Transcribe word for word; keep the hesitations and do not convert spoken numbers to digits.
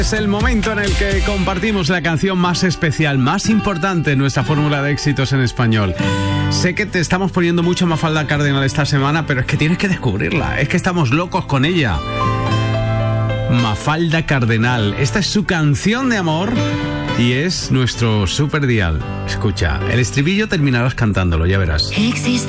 Es el momento en el que compartimos la canción más especial, más importante en nuestra fórmula de éxitos en español. Sé que te estamos poniendo mucho Mafalda Cardenal esta semana, pero es que tienes que descubrirla. Es que estamos locos con ella. Mafalda Cardenal. Esta es su canción de amor y es nuestro super dial. Escucha, el estribillo terminarás cantándolo, ya verás. Existe